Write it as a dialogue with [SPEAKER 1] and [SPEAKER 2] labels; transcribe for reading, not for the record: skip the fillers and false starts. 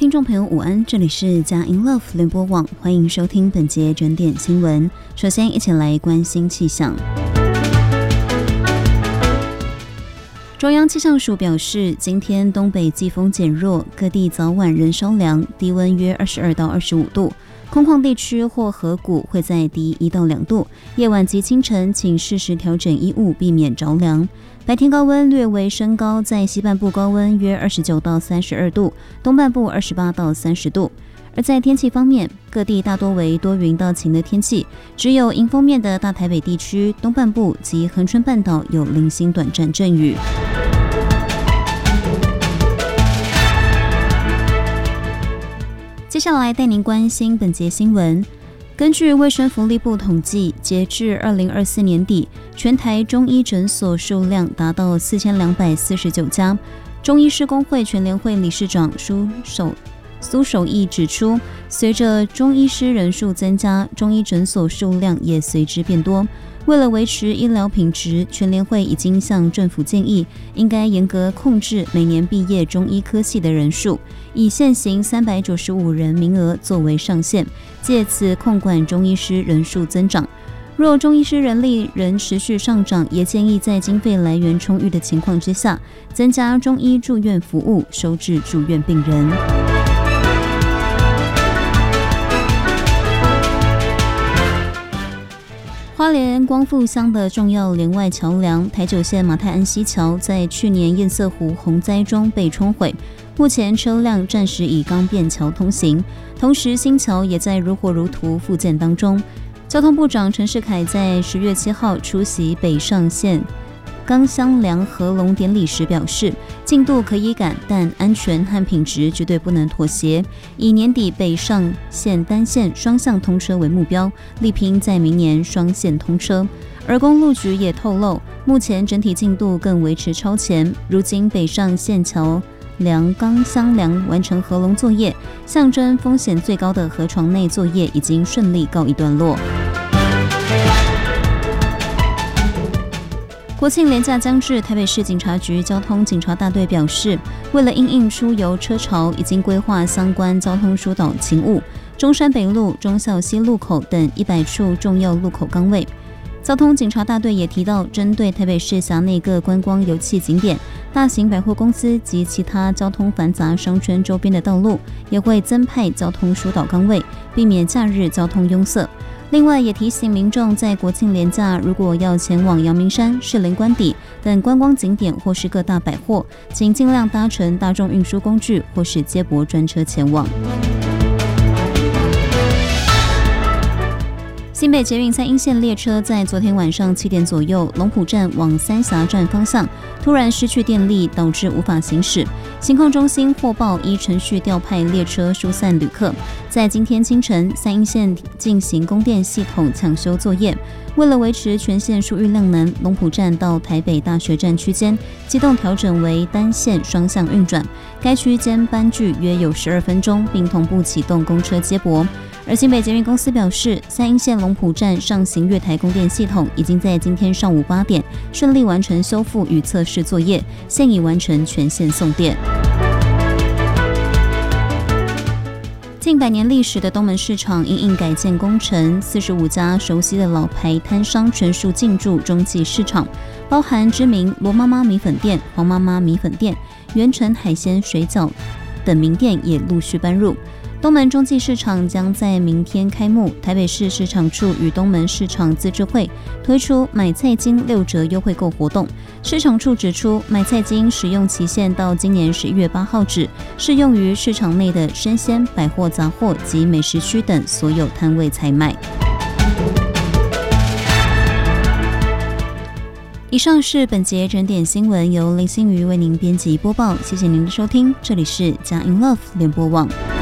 [SPEAKER 1] 听众朋友午安，这里是佳音 Love 联播网，欢迎收听本节整点新闻。首先一起来关心气象。中央气象署表示，今天东北季风减弱，各地早晚仍稍凉，低温约22到25度。空旷地区或河谷会在低1到2度，夜晚及清晨请适时调整衣物，避免着凉。白天高温略微升高，在西半部高温约29到32度，东半部28到30度。而在天气方面，各地大多为多云到晴的天气，只有迎风面的大台北地区、东半部及恒春半岛有零星短暂阵雨。接下来带您关心本节新闻。根据卫生福利部统计，截至2024年底，全台中医诊所数量达到4249家。中医师公会全联会理事长苏守义指出，随着中医师人数增加，中医诊所数量也随之变多。为了维持医疗品质，全联会已经向政府建议，应该严格控制每年毕业中医科系的人数，以现行395人名额作为上限，借此控管中医师人数增长。若中医师人力仍持续上涨，也建议在经费来源充裕的情况之下，增加中医住院服务，收治住院病人。花莲光复乡的重要连外桥梁台九线马太安溪桥在去年堰塞湖洪灾中被冲毁，目前车辆暂时以钢便桥通行，同时新桥也在如火如荼复建当中。交通部长陈世凯在10月7号出席北上线钢箱梁合龙典礼时表示，进度可以赶，但安全和品质绝对不能妥协，以年底北上线单线双向通车为目标，力拼在明年双线通车。而公路局也透露，目前整体进度更维持超前，如今北上线桥梁钢箱梁完成合龙作业，象征风险最高的河床内作业已经顺利告一段落。国庆连假将至，台北市警察局交通警察大队表示，为了因应出游车潮，已经规划相关交通疏导勤务，中山北路、忠孝西路口等100处重要路口岗位。交通警察大队也提到，针对台北市辖内各观光游憩景点、大型百货公司及其他交通繁杂商圈周边的道路，也会增派交通疏导岗位，避免假日交通拥塞。另外也提醒民众，在国庆连假如果要前往阳明山、士林官邸等观光景点或是各大百货，请尽量搭乘大众运输工具或是接驳专车前往。新北捷运3英线列车在昨天晚上7点左右，龙埔站往三峡站方向突然失去电力，导致无法行驶。行控中心获报依程序调派列车疏散旅客。在今天清晨，3英线进行供电系统抢修作业。为了维持全线输运量能，龙埔站到台北大学站区间机动调整为单线双向运转，该区间班距约有12分钟，并同步启动公车接驳。而新北捷运公司表示，3英线龙埔站上行月台供电系统已经在今天上午8点顺利完成修复与测试作业，现已完成全线送电。近100年历史的东门市场因应改建工程，45家熟悉的老牌摊商全数进驻中继市场，包含知名罗妈妈米粉店、黄妈妈米粉店、元成海鲜水饺等名店也陆续搬入。东门中继市场将在明天开幕，台北市市场处与东门市场自治会推出买菜金6折优惠购活动。市场处指出，买菜金使用期限到今年11月8号止，适用于市场内的生鲜、百货杂货及美食区等所有摊位采买。以上是本节整点新闻，由林心瑜为您编辑播报，谢谢您的收听，这里是佳音 Love 联播网。